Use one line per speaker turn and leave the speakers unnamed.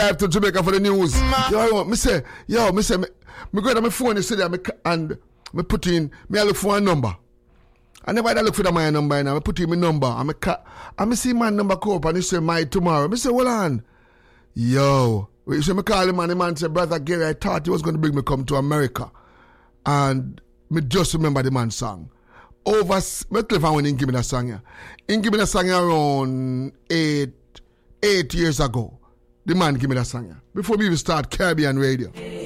drive to Jamaica for the news. Me go to my phone yesterday and me put in, I look for a number. I never look for my number and I put in my number. I see my number come up and he say, my tomorrow. I say, hold on. Yo. So I call him and the man say, brother Gary, I thought he was going to bring me come to America. And me just remember the man's song. Me tell when he give me that song. He give me that song around 8 years ago. The man give me that song. Before me even start Caribbean Radio.